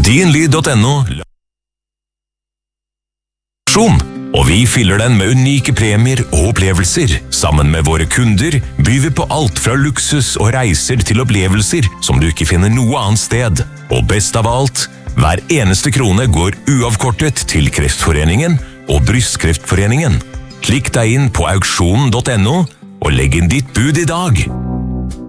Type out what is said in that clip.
Dinlyd.no. Og vi fyller den med unike premier og opplevelser. Sammen med våre kunder byr vi på alt fra luksus og reiser til opplevelser som du ikke finner noe annet sted. Og best av alt, hver eneste krone går uavkortet til Kreftforeningen og Brystkreftforeningen. Klikk deg inn på auksjonen.no og legg inn ditt bud i dag.